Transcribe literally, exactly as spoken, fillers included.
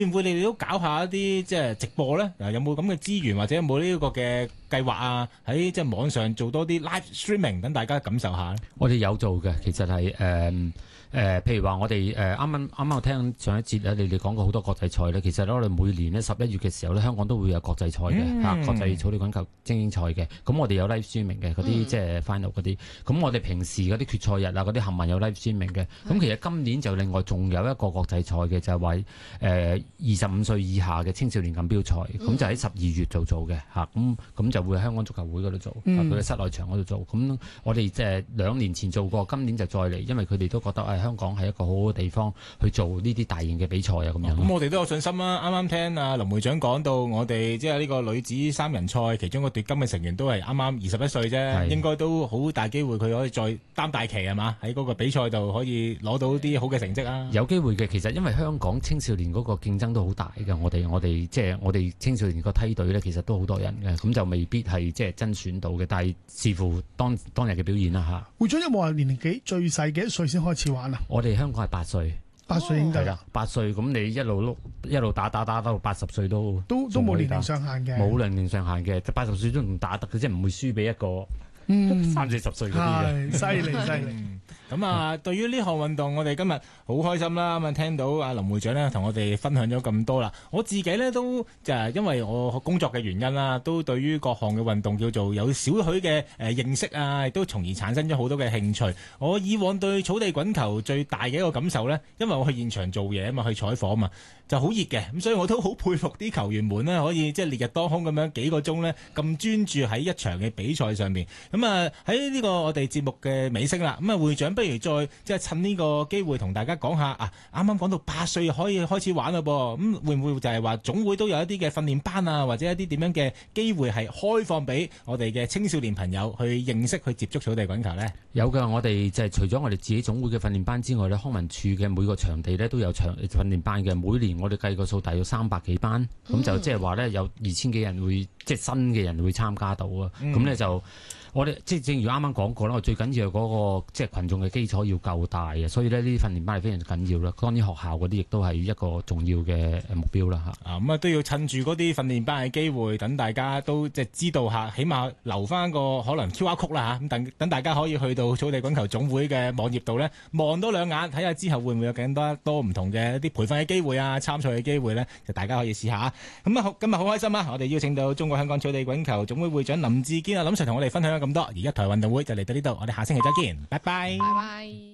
會唔會你哋都搞下一啲即係直播咧？有冇咁嘅資源或者有冇呢個嘅計劃啊？喺即係網上做多啲 live streaming，等大家感受下咧。 我哋有做嘅，其實係誒誒，譬如話我哋誒啱啱啱啱我聽上一節咧，你哋講過好多國際賽咧。其實我哋每年呢，十一月嘅時候咧，香港都會有國際賽嘅嚇，國際草地滾球精英賽嘅。咁我哋有 live streaming 嘅嗰啲即係 final 嗰啲。咁我哋平時嗰啲決賽日啊，嗰啲冚唪唥有 live streaming 嘅。咁其實今年就另外仲有一個國際賽嘅，就係話誒二十五歲以下嘅青少年錦標賽，咁就喺十二月就做嘅嚇。咁咁就會喺香港足球會嗰度做，佢喺室內場嗰度做。咁我哋即係兩年前做過，今年就再嚟，因為佢哋都覺得誒香港係一個好好嘅地方去做呢啲大型嘅比賽啊咁樣。 咁我哋都有信心啦。啱啱聽阿林會長講到，我哋即係呢個女子三人賽，其中個奪金嘅成員都係啱啱二十一歲啫，應該都好大機會佢可以再擔大旗係嘛？喺嗰個比賽度可以攞到啲好嘅成績啊！ 有機會嘅，其實因為香港青少年嗰個競爭都好大嘅，我哋我哋即係我哋青少年個梯隊咧，其實都好多人嘅，咁就未必係即係真選到嘅，但係視乎當當日嘅表現啦嚇。 會長有冇話年齡幾最細幾多歲先開始玩啊？ 我哋香港係八歲， 八歲已經得啦，八歲咁你一路碌一路打打打到八十歲都都都冇年齡上限嘅， 冇年齡上限嘅，八十歲都唔打得嘅，即係唔會輸俾一個三四十歲嗰啲嘅， 犀利犀利。 咁啊，對於呢項運動，我哋今日好開心啦！咁啊，聽到阿林會長咧同我哋分享咗咁多啦。我自己咧都就係因為我工作嘅原因啦，都對於各項嘅運動叫做有少許嘅誒認識啊，亦都從而產生咗好多嘅興趣。我以往對草地滾球最大嘅一個感受咧，因為我去現場做嘢啊嘛，去採訪啊嘛，就好熱嘅，咁所以我都好佩服啲球員們呢，可以即係烈日當空咁樣幾個鐘呢，咁專注喺一場嘅比賽上面。咁啊喺呢個我哋節目嘅尾聲啦，咁啊會長不如再即係趁呢個機會同大家講下啊，啱啱講到八歲可以開始玩嘞噃，咁會唔會就係話總會都有一啲嘅訓練班啊，或者一啲點樣嘅機會係開放俾我哋嘅青少年朋友去認識去接觸草地滾球呢？ 有㗎，我哋就係除咗我哋自己總會嘅訓練班之外呢，康文署嘅每個場地呢都有場訓練班嘅，每年我哋計個數大約三百幾班，咁、嗯、就即係話呢，有二千幾人會即係新嘅人會參加到啊，咁呢、嗯、就。我哋即係正如啱啱講過啦，我最緊要嗰、那個即係群眾嘅基礎要夠大啊，所以呢呢啲訓練班係非常緊要啦。當然學校嗰啲亦都係一個重要嘅目標啦嚇。啊咁啊都要趁住嗰啲訓練班嘅機會，等大家都即係知道下，起碼留翻個可能 Q R code 啦嚇，咁等等大家可以去到草地滾球總會嘅網頁度呢，望多兩眼，睇下之後會唔會有更多多唔同嘅一啲培訓嘅機會啊、參賽嘅機會呢，就大家可以試下。咁啊今日好開心啊！我哋邀請到中國香港草地滾球總會會長林志堅啊林 Sir 同我哋分享咗咁多，而一台運動會就嚟到呢度，我哋下星期再見，拜拜。 拜拜。